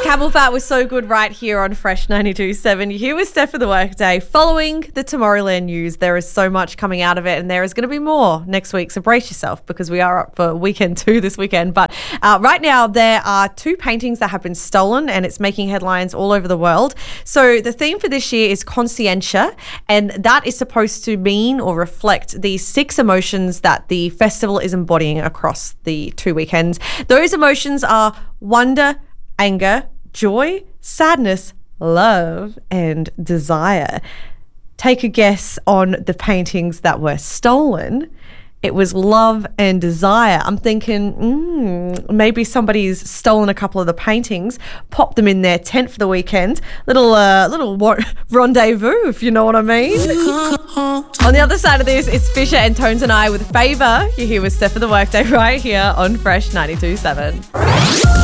Camel Fat was so good right here on Fresh 92.7. You're here with Steph for the Workday. Following the Tomorrowland news, there is so much coming out of it, and there is going to be more next week, so brace yourself because we are up for weekend 2 this weekend. But right now, there are 2 paintings that have been stolen, and it's making headlines all over the world. So the theme for this year is conscientia, and that is supposed to mean or reflect the 6 emotions that the festival is embodying across the 2 weekends. Those emotions are wonder, anger, joy, sadness, love, and desire. Take a guess on the paintings that were stolen. It was love and desire. I'm thinking, maybe somebody's stolen a couple of the paintings, popped them in their tent for the weekend. Little rendezvous, if you know what I mean. On the other side of this, it's Fisher and Tones and I with Favour. You're here with Steph for the Workday right here on Fresh 92.7.